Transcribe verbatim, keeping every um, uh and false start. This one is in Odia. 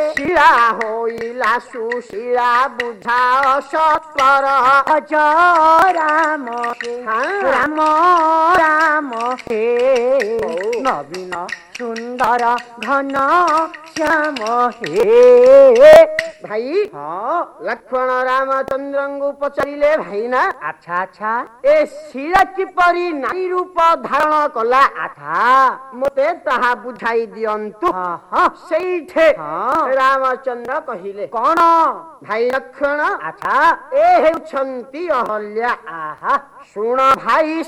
ଶିଳା ହୋଇଲା ସୁଶୀଳା ବୁଝାଅ ସତ୍ୱର ଅଜ ରାମ ହେ ହଁ। ରାମ ରାମ ହେ ନବୀନ ସୁନ୍ଦର ଘନ ଶ୍ୟାମ ହେ। ଭାଇ ହଁ ଲକ୍ଷ୍ମଣ ରାମଚନ୍ଦ୍ରଙ୍କୁ ପଚାରିଲେ ଭାଇନା ଆଚ୍ଛା ଆଚ୍ଛା ଏ ଶିଳା କିପରି ନାରୀ ରୂପ ଧାରଣ କଲା ଆଚ୍ଛା ମୋତେ ତାହା ବୁଝାଇ ଦିଅନ୍ତୁ। ହଁ ହଁ ସେଇଠେ ହଁ ରାମଚନ୍ଦ୍ର କହିଲେ କଣ ଭାଇ ଲକ୍ଷ୍ମଣ ଆଚ୍ଛା ଏ ହେଉଛନ୍ତି ଅହଲ୍ୟା। ଆହା ଶୁଣ ଭାଇ